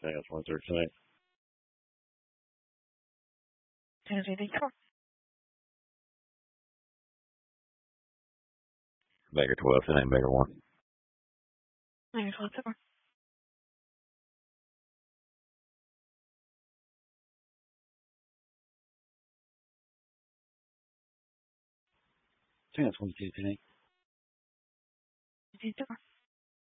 Chance 113. Chance 84. Baker 12, tonight, Baker 1. Baker 12, 4. Chance 122, tonight. 84.